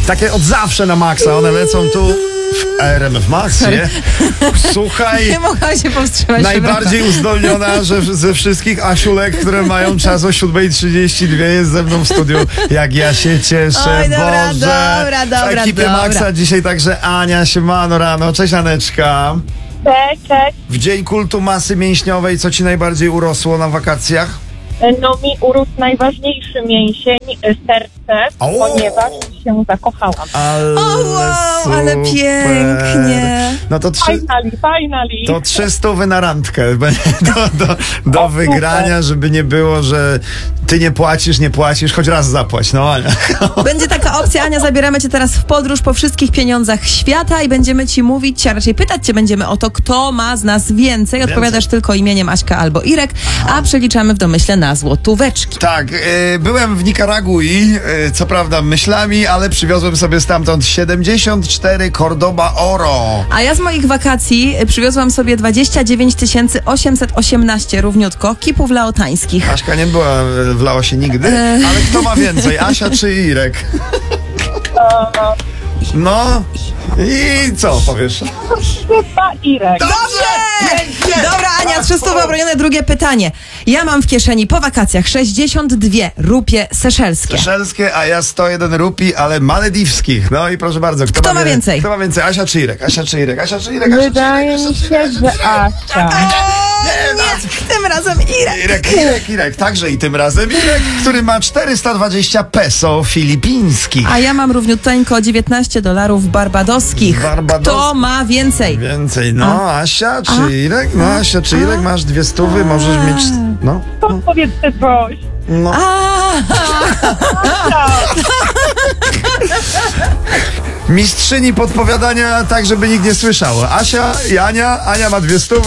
Takie od zawsze na maksa, one lecą tu w RMF Max, nie? Słuchaj, Nie mogłam się powstrzymać. najbardziej uzdolniona ze wszystkich Asiulek, które mają czas o 7:32, jest ze mną w studiu. Jak ja się cieszę, Oj, dobra, Boże. dobra, W ekipie dobra. Maxa dzisiaj także Ania, siemano rano. Cześć Aneczka. Cześć. W Dzień Kultu Masy Mięśniowej, co ci najbardziej urosło na wakacjach? No mi urósł najważniejszy mięsień, serce, O! ponieważ się zakochałam. Ale, O, wow, ale super. pięknie. No to Finally. to 300 na randkę do O, wygrania, żeby nie było, że ty nie płacisz, choć raz zapłać. No Ania. Będzie taka opcja, Ania, zabieramy cię teraz w podróż po wszystkich pieniądzach świata i będziemy ci mówić, a raczej pytać cię będziemy o to, kto ma z nas więcej. Odpowiadasz tylko imieniem Aśka albo Irek, a przeliczamy w domyśle na złotóweczki. Tak, byłem w Nikaragui, co prawda myślami, ale przywiozłem sobie stamtąd 74 Cordoba Oro. A ja z moich wakacji przywiozłam sobie 29 818 równiutko kipów laotańskich. Aśka nie była w Laosie nigdy, ale kto ma więcej, Asia czy Irek? No i co powiesz? Chyba Irek. Dobra, Ania, 300 obronione. Drugie pytanie. Ja mam w kieszeni po wakacjach 62 rupie seszelskie. Szelskie, a ja 101 rupii, ale malediwskich. No i proszę bardzo. Kto ma więcej? Kto ma więcej? Asia czy Irek? Asia czy Irek? Asia czy Irek? Asia czy Irek? Wydaje mi się, że Asia. Tym razem Irek. Irek. Także i tym razem Irek, który ma 420 peso filipińskich. A ja mam równiuteńko 19 dolarów barbadoskich. Kto ma więcej? Więcej. No, Asia czy Irek? No, Asia czy Irek? Masz 200, możesz mieć... No. To powiedzcie coś. No. Mistrzyni podpowiadania tak, żeby nikt nie słyszał. Asia i Ania ma 200.